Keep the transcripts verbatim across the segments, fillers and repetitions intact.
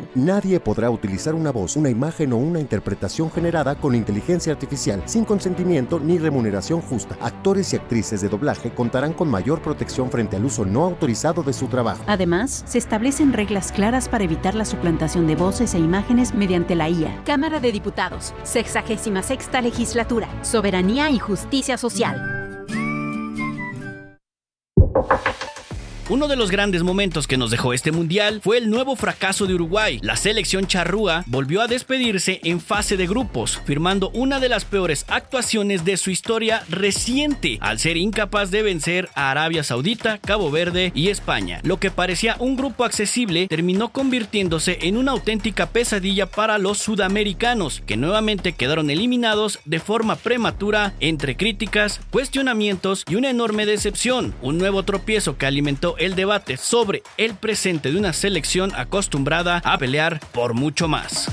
artificial. Nadie podrá utilizar una voz, una imagen o una interpretación generada con inteligencia artificial sin consentimiento ni remuneración justa. Actores y actrices de doblaje contarán con mayor protección frente al uso no autorizado de su trabajo. Además, se establecen reglas claras para evitar la suplantación de voces e imágenes mediante la I A. Cámara de Diputados, sexagésima sexta Legislatura, Soberanía y Justicia Social. Uno de los grandes momentos que nos dejó este mundial fue el nuevo fracaso de Uruguay. La selección charrúa volvió a despedirse en fase de grupos, firmando una de las peores actuaciones de su historia reciente, al ser incapaz de vencer a Arabia Saudita, Cabo Verde y España. Lo que parecía un grupo accesible terminó convirtiéndose en una auténtica pesadilla para los sudamericanos, que nuevamente quedaron eliminados de forma prematura entre críticas, cuestionamientos y una enorme decepción. Un nuevo tropiezo que alimentó el debate sobre el presente de una selección acostumbrada a pelear por mucho más.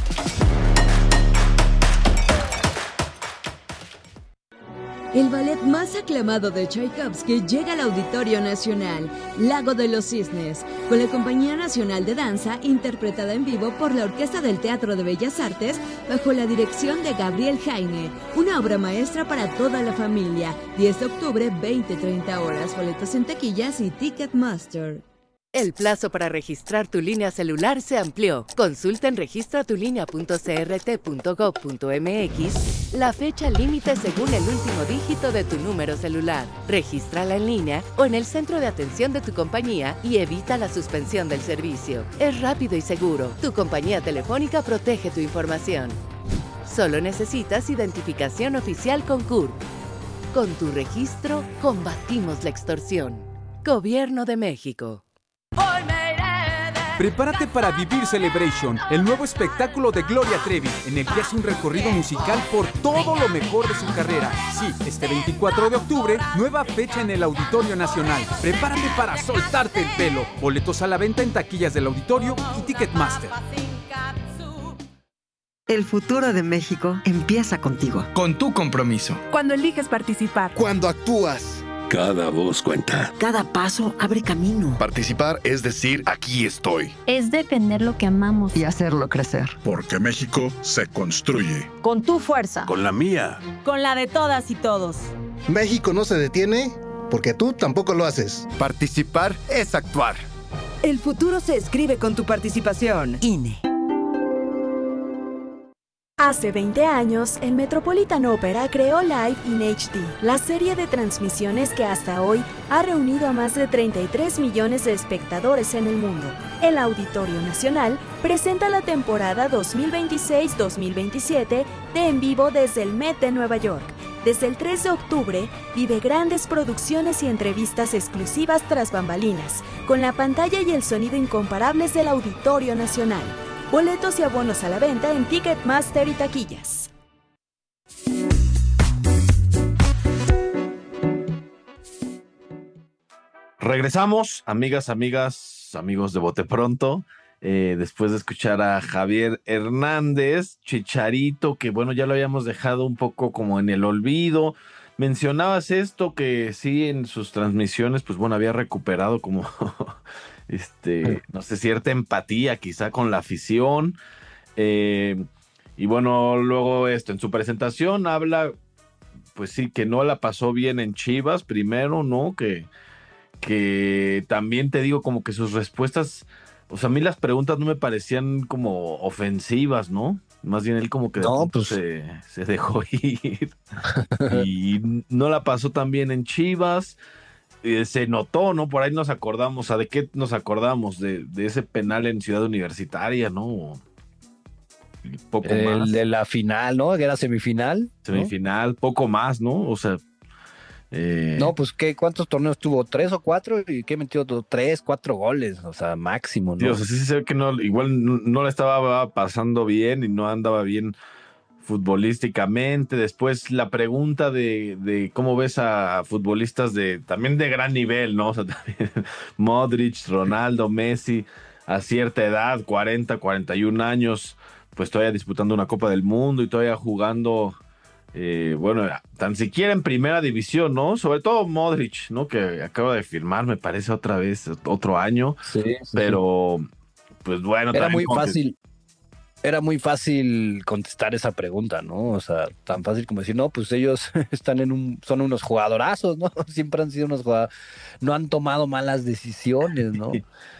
El ballet más aclamado de Tchaikovsky llega al Auditorio Nacional, Lago de los Cisnes, con la Compañía Nacional de Danza, interpretada en vivo por la Orquesta del Teatro de Bellas Artes, bajo la dirección de Gabriel Jaime. Una obra maestra para toda la familia. diez de octubre, veinte treinta horas. Boletos en taquillas y Ticketmaster. El plazo para registrar tu línea celular se amplió. Consulta en registra tu línea punto c r t punto gov punto m x la fecha límite según el último dígito de tu número celular. Regístrala en línea o en el centro de atención de tu compañía y evita la suspensión del servicio. Es rápido y seguro. Tu compañía telefónica protege tu información. Solo necesitas identificación oficial con C U R P. Con tu registro, combatimos la extorsión. Gobierno de México. Prepárate para vivir Celebration, el nuevo espectáculo de Gloria Trevi, en el que hace un recorrido musical por todo lo mejor de su carrera. Sí, este veinticuatro de octubre, nueva fecha en el Auditorio Nacional. Prepárate para soltarte el pelo. Boletos a la venta en taquillas del auditorio y Ticketmaster. El futuro de México empieza contigo. Con tu compromiso. Cuando eliges participar. Cuando actúas. Cada voz cuenta. Cada paso abre camino. Participar es decir, aquí estoy. Es defender lo que amamos. Y hacerlo crecer. Porque México se construye. Con tu fuerza. Con la mía. Con la de todas y todos. México no se detiene porque tú tampoco lo haces. Participar es actuar. El futuro se escribe con tu participación. I N E. Hace veinte años, el Metropolitan Opera creó Live in H D, la serie de transmisiones que hasta hoy ha reunido a más de treinta y tres millones de espectadores en el mundo. El Auditorio Nacional presenta la temporada dos mil veintiséis dos mil veintisiete de En Vivo desde el Met de Nueva York. Desde el tres de octubre, vive grandes producciones y entrevistas exclusivas tras bambalinas, con la pantalla y el sonido incomparables del Auditorio Nacional. Boletos y abonos a la venta en Ticketmaster y taquillas. Regresamos, amigas, amigas, amigos de Bote Pronto, eh, después de escuchar a Javier Hernández, Chicharito, que bueno, ya lo habíamos dejado un poco como en el olvido. Mencionabas esto, que sí, en sus transmisiones, pues bueno, había recuperado como... Este, no sé, cierta empatía quizá con la afición. Eh, y bueno, luego esto, en su presentación habla, pues sí, que no la pasó bien en Chivas, primero, ¿no? Que, que también te digo como que sus respuestas, o sea, a mí las preguntas no me parecían como ofensivas, ¿no? Más bien él como que no, pues... se, se dejó ir. Y no la pasó tan bien en Chivas. Eh, se notó, ¿no? Por ahí nos acordamos, o sea, ¿de qué nos acordamos? De, de ese penal en Ciudad Universitaria, ¿no? Poco el más. De la final, ¿no? Que era semifinal. Semifinal, ¿no? Poco más, ¿no? O sea... Eh... No, pues, ¿qué? ¿Cuántos torneos tuvo? ¿Tres o cuatro? ¿Y qué metió? Tres, cuatro goles, o sea, máximo, ¿no? Sí, o sea, sí se ve que no, igual no, no le estaba pasando bien y no andaba bien futbolísticamente. Después la pregunta de, de cómo ves a futbolistas de también de gran nivel, ¿no? O sea, también Modric, Ronaldo, Messi, a cierta edad, cuarenta, cuarenta y un años, pues todavía disputando una Copa del Mundo y todavía jugando, eh, bueno, tan siquiera en primera división, ¿no? Sobre todo Modric, ¿no? Que acaba de firmar, me parece, otra vez, otro año, sí, sí, pero... pues bueno. Era muy como fácil. Que... Era muy fácil contestar esa pregunta, ¿no? O sea, tan fácil como decir, no, pues ellos están en un, son unos jugadorazos, ¿no? Siempre han sido unos jugadores, no han tomado malas decisiones, ¿no?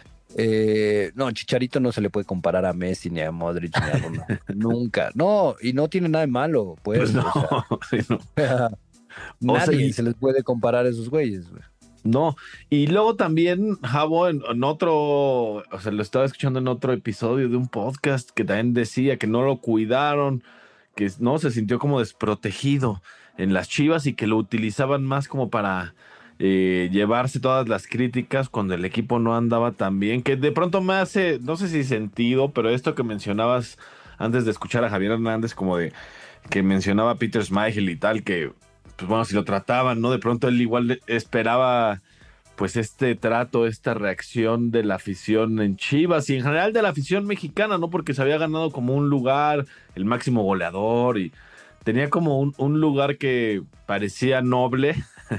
Eh, no, Chicharito no se le puede comparar a Messi, ni a Modric, ni a Ronaldo. Nunca. No, y no tiene nada de malo, pues. pues no, o sea, sí, no. Nadie o sea, y... se les puede comparar a esos güeyes, güey. No, y luego también, Javo, en, en otro, o sea, lo estaba escuchando en otro episodio de un podcast que también decía que no lo cuidaron, que no se sintió como desprotegido en las Chivas y que lo utilizaban más como para eh, llevarse todas las críticas cuando el equipo no andaba tan bien, que de pronto me hace, no sé si sentido, pero esto que mencionabas antes de escuchar a Javier Hernández, como de que mencionaba a Peter Schmeichel y tal, que pues bueno, si lo trataban, ¿no? De pronto él igual esperaba pues este trato, esta reacción de la afición en Chivas y en general de la afición mexicana, ¿no? Porque se había ganado como un lugar, el máximo goleador y tenía como un, un lugar que parecía noble.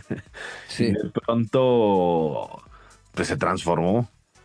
Sí. Y de pronto pues se transformó.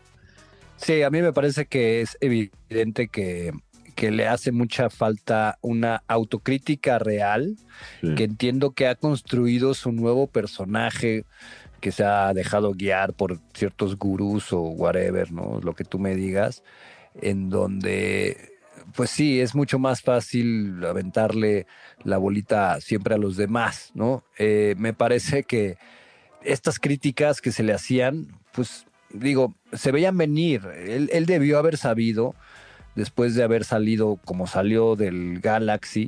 Sí, a mí me parece que es evidente que que le hace mucha falta una autocrítica real, sí. Que entiendo que ha construido su nuevo personaje, que se ha dejado guiar por ciertos gurús o whatever, ¿no? Lo que tú me digas, en donde, pues sí, es mucho más fácil aventarle la bolita siempre a los demás, ¿no? Eh, me parece que estas críticas que se le hacían, pues digo, se veían venir. Él, él debió haber sabido, después de haber salido como salió del Galaxy,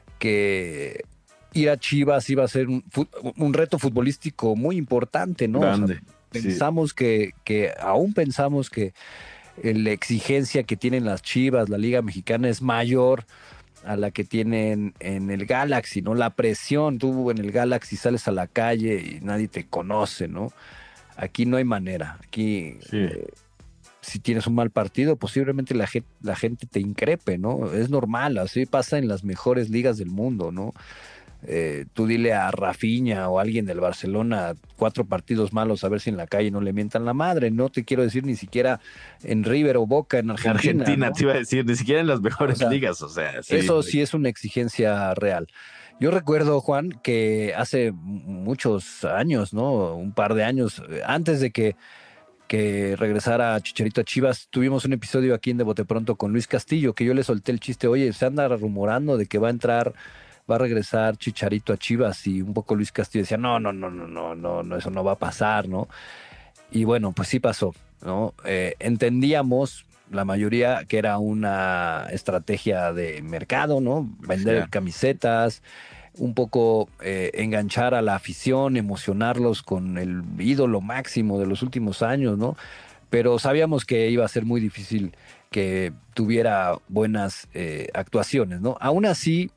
que ir a Chivas iba a ser un, un reto futbolístico muy importante, ¿no? Grande, o sea, pensamos sí. que, que, aún pensamos que la exigencia que tienen las Chivas, la Liga Mexicana, es mayor a la que tienen en el Galaxy, ¿no? La presión, tú en el Galaxy sales a la calle y nadie te conoce, ¿no? Aquí no hay manera, aquí... Sí. Eh, si tienes un mal partido, posiblemente la gente, la gente te increpe, ¿no? Es normal, así pasa en las mejores ligas del mundo, ¿no? Eh, tú dile a Rafinha o a alguien del Barcelona cuatro partidos malos a ver si en la calle no le mientan la madre. No te quiero decir ni siquiera en River o Boca en Argentina. Argentina, ¿no? Te iba a decir, ni siquiera en las mejores o sea, ligas, o sea. Sí. Eso sí es una exigencia real. Yo recuerdo, Juan, que hace muchos años, ¿no? Un par de años, antes de que que regresara Chicharito a Chivas, tuvimos un episodio aquí en De Bote Pronto con Luis Castillo, que yo le solté el chiste, oye, se anda rumorando de que va a entrar, va a regresar Chicharito a Chivas, y un poco Luis Castillo decía, no, no, no, no, no, no, no, eso no va a pasar, ¿no? Y bueno, pues sí pasó, ¿no? Eh, entendíamos la mayoría que era una estrategia de mercado, ¿no? Vender sí. camisetas, un poco eh, enganchar a la afición, emocionarlos con el ídolo máximo de los últimos años, ¿no? Pero sabíamos que iba a ser muy difícil que tuviera buenas eh, actuaciones, ¿no? Aún así,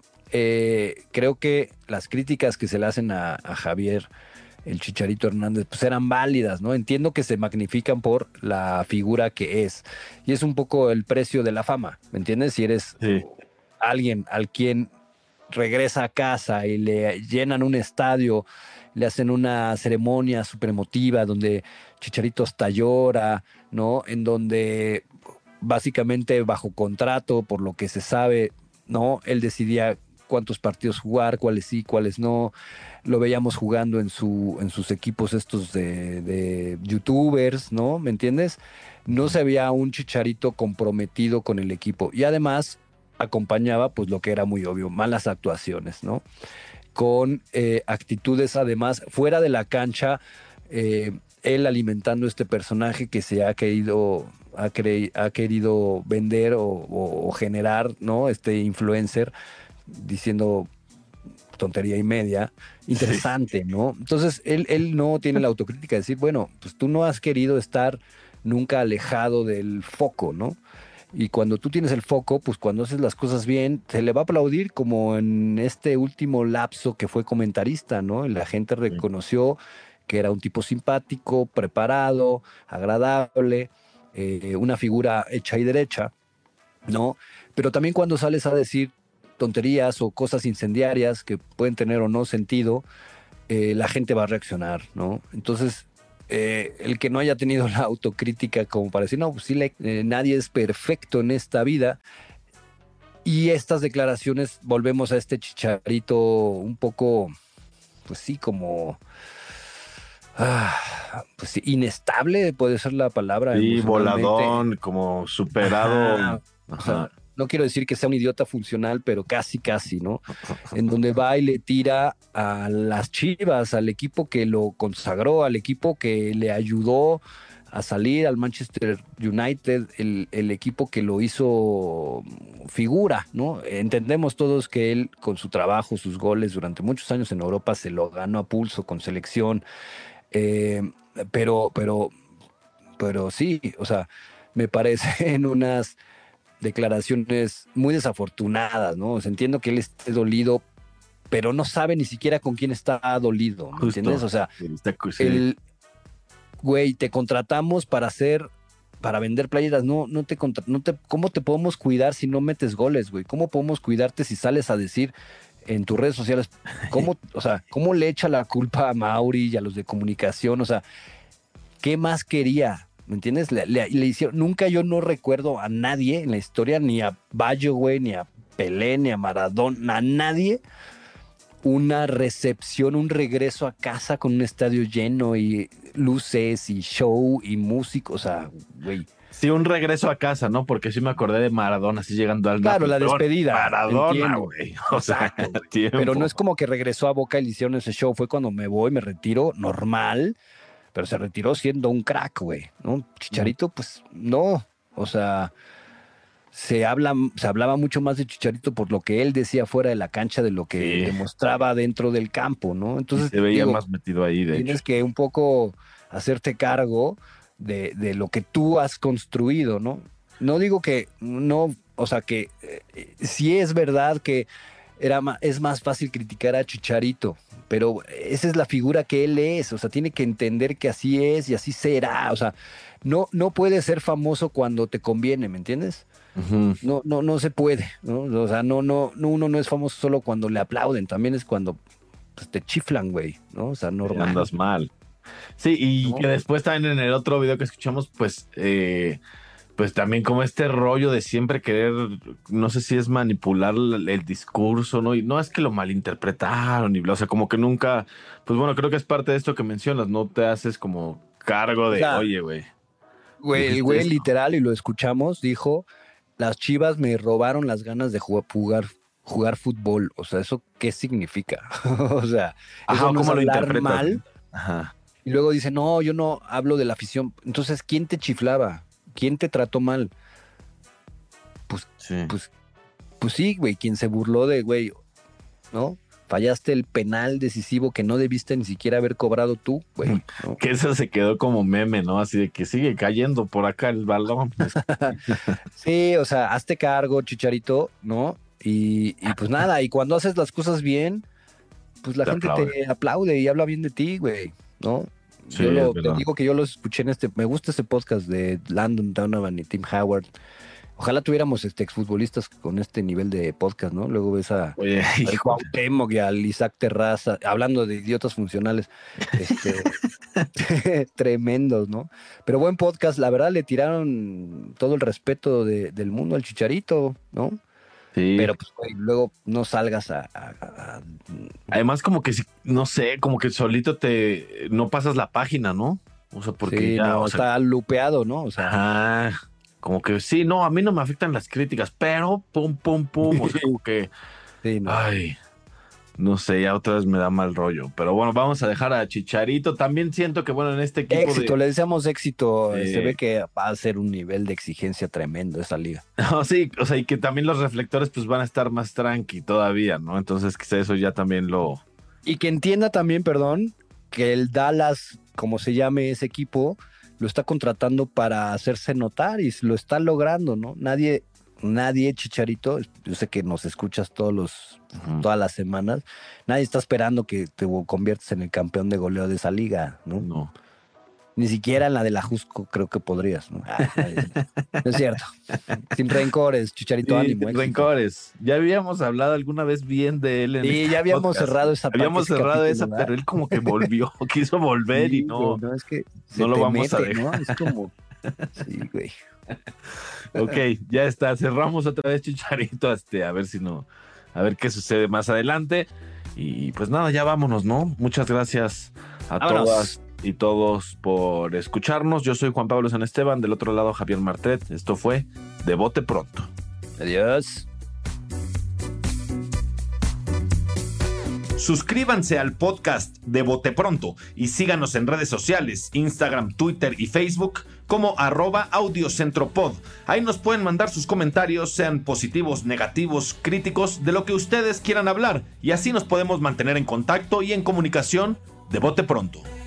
eh, creo que las críticas que se le hacen a, a Javier, el Chicharito Hernández, pues eran válidas, ¿no? Entiendo que se magnifican por la figura que es. Y es un poco el precio de la fama, ¿me entiendes? Si eres sí. alguien al quien regresa a casa y le llenan un estadio, le hacen una ceremonia súper emotiva donde Chicharito hasta llora, ¿no? En donde básicamente bajo contrato, por lo que se sabe, ¿no? Él decidía cuántos partidos jugar, cuáles sí, cuáles no. Lo veíamos jugando en, su, en sus equipos estos de, de youtubers, ¿no? ¿Me entiendes? No se veía un Chicharito comprometido con el equipo. Y además acompañaba pues lo que era muy obvio, malas actuaciones, ¿no? Con eh, actitudes además fuera de la cancha, eh, él alimentando este personaje que se ha querido, ha, cre ha querido vender o, o, o generar, ¿no? Este influencer diciendo tontería y media, interesante, sí. ¿no? Entonces él, él no tiene la autocrítica de decir, bueno, pues tú no has querido estar nunca alejado del foco, ¿no? Y cuando tú tienes el foco, pues cuando haces las cosas bien, se le va a aplaudir, como en este último lapso que fue comentarista, ¿no? La gente reconoció que era un tipo simpático, preparado, agradable, eh, una figura hecha y derecha, ¿no? Pero también cuando sales a decir tonterías o cosas incendiarias que pueden tener o no sentido, eh, la gente va a reaccionar, ¿no? Entonces, eh, el que no haya tenido la autocrítica como para decir, no, pues sí, le, eh, nadie es perfecto en esta vida. Y estas declaraciones, volvemos a este Chicharito un poco, pues sí, como... Ah, pues sí, inestable puede ser la palabra. Sí, voladón, como superado. Ajá. O sea, no quiero decir que sea un idiota funcional, pero casi, casi, ¿no? En donde va y le tira a las Chivas, al equipo que lo consagró, al equipo que le ayudó a salir, al Manchester United, el, el equipo que lo hizo figura, ¿no? Entendemos todos que él, con su trabajo, sus goles durante muchos años en Europa, se lo ganó a pulso con selección. Eh, pero, pero, pero sí, o sea, me parecen unas declaraciones muy desafortunadas, ¿no? O sea, entiendo que él esté dolido, pero no sabe ni siquiera con quién está dolido, ¿me entiendes? O sea, el güey, te contratamos para hacer, para vender playeras, no, no te, contra, no te, ¿cómo te podemos cuidar si no metes goles, güey? ¿Cómo podemos cuidarte si sales a decir en tus redes sociales, cómo, o sea, cómo le echa la culpa a Mauri y a los de comunicación? O sea, ¿qué más quería? ¿Me entiendes? Le, le, le hicieron, nunca yo no recuerdo a nadie en la historia, ni a Baggio, güey, ni a Pelé, ni a Maradona, a nadie, una recepción, un regreso a casa con un estadio lleno y luces y show y música, o sea, güey. Sí, un regreso a casa, ¿no? Porque sí me acordé de Maradona, así llegando al... Claro, la despedida. Maradona, güey. O sea, Exacto, pero no es como que regresó a Boca y le hicieron ese show. Fue cuando me voy, me retiro, normal, pero se retiró siendo un crack, güey, ¿no? Chicharito, pues, no. O sea, se, habla, se hablaba mucho más de Chicharito por lo que él decía fuera de la cancha de lo que sí. demostraba dentro del campo, ¿no? Entonces, y se veía digo, más metido ahí, de tienes hecho. que un poco hacerte cargo de, de lo que tú has construido, ¿no? No digo que no, o sea, que eh, sí es verdad que era ma- es más fácil criticar a Chicharito, pero esa es la figura que él es, o sea, tiene que entender que así es y así será, o sea, no, no puede ser famoso cuando te conviene, ¿me entiendes? Uh-huh. No, no, no se puede, ¿no? O sea, no, no, no, uno no es famoso solo cuando le aplauden, también es cuando pues, te chiflan, güey, ¿no? O sea, normal. Andas mal. Sí, y no. que después también en el otro video que escuchamos, pues, eh, pues también como este rollo de siempre querer, no sé si es manipular el, el discurso, ¿no? Y no es que lo malinterpretaron, y, o sea, como que nunca, pues bueno, creo que es parte de esto que mencionas, no te haces como cargo de, o sea, oye, güey. Güey, el güey literal, y lo escuchamos, dijo, las Chivas me robaron las ganas de jugar, jugar, jugar fútbol. O sea, ¿eso qué significa? O sea, Ajá, eso no ¿cómo es lo hablar interpretas? mal. Ajá. Y luego dice, no, yo no hablo de la afición. Entonces, ¿quién te chiflaba? ¿Quién te trató mal? Pues, sí. pues, pues sí, güey, quien se burló de, güey, ¿no? Fallaste el penal decisivo que no debiste ni siquiera haber cobrado tú, güey, ¿no? Que eso se quedó como meme, ¿no? Así de que sigue cayendo por acá el balón. Sí, o sea, hazte cargo, Chicharito, ¿no? Y, y pues nada, y cuando haces las cosas bien, pues la te gente aplaude. te aplaude y habla bien de ti, güey, ¿no? Sí, yo lo, te digo que yo los escuché en este, me gusta este podcast de Landon Donovan y Tim Howard. Ojalá tuviéramos este exfutbolistas con este nivel de podcast, ¿no? Luego ves a Oye, al Cuauhtémoc y al Isaac Terraza, hablando de idiotas funcionales, este, tremendos, ¿no? Pero buen podcast, la verdad le tiraron todo el respeto de, del mundo al Chicharito, ¿no? Sí. Pero pues güey, luego no salgas a, a, a... Además como que, no sé, como que solito te, no pasas la página, ¿no? O sea, porque sí, ya, no, o sea, está lupeado, ¿no? O sea, ajá, como que sí, no, a mí no me afectan las críticas, pero pum, pum, pum, o sea, como que, sí, no. ay, no sé, ya otra vez me da mal rollo, pero bueno, vamos a dejar a Chicharito. También siento que, bueno, en este equipo éxito, de... le deseamos éxito, eh... se ve que va a ser un nivel de exigencia tremendo esa liga. No, sí, o sea, y que también los reflectores pues van a estar más tranqui todavía, ¿no? Entonces quizá eso ya también lo... Y que entienda también, perdón, que el Dallas, como se llame ese equipo, lo está contratando para hacerse notar y lo está logrando, ¿no? Nadie... Nadie, Chicharito, yo sé que nos escuchas todos los, uh-huh. todas las semanas, nadie está esperando que te conviertas en el campeón de goleo de esa liga, ¿no? No. Ni siquiera en la de la Jusco creo que podrías, ¿no? Ah, no es cierto. Sin rencores, Chicharito, Sí, ánimo. sin rencores. Ya habíamos hablado alguna vez bien de él en Sí, este ya habíamos podcast. cerrado esa parte, Habíamos ese cerrado capítulo, esa, ¿verdad? pero él como que volvió, quiso volver Sí, y no, güey, no, es que se no lo te vamos a mete, dejar. ¿no? Es como... Sí, güey. Ok, ya está. Cerramos otra vez, Chicharito, este, a ver si no, a ver qué sucede más adelante. Y pues nada, ya vámonos, ¿no? Muchas gracias a Vámonos. todas y todos por escucharnos. Yo soy Juan Pablo San Esteban, del otro lado Javier Martret. Esto fue De Bote Pronto. Adiós. Suscríbanse al podcast de Bote Pronto y síganos en redes sociales, Instagram, Twitter y Facebook como arroba audiocentropod. Ahí nos pueden mandar sus comentarios, sean positivos, negativos, críticos, de lo que ustedes quieran hablar, y así nos podemos mantener en contacto y en comunicación. De Bote Pronto.